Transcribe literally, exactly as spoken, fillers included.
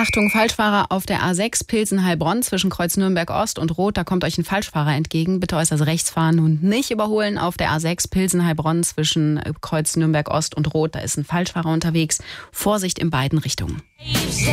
Achtung, Falschfahrer auf der A sechs Pilsen-Heilbronn zwischen Kreuz Nürnberg-Ost und Rot. Da kommt euch ein Falschfahrer entgegen. Bitte äußerst rechts fahren und nicht überholen auf der A sechs Pilsen-Heilbronn zwischen Kreuz Nürnberg-Ost und Rot. Da ist ein Falschfahrer unterwegs. Vorsicht in beiden Richtungen.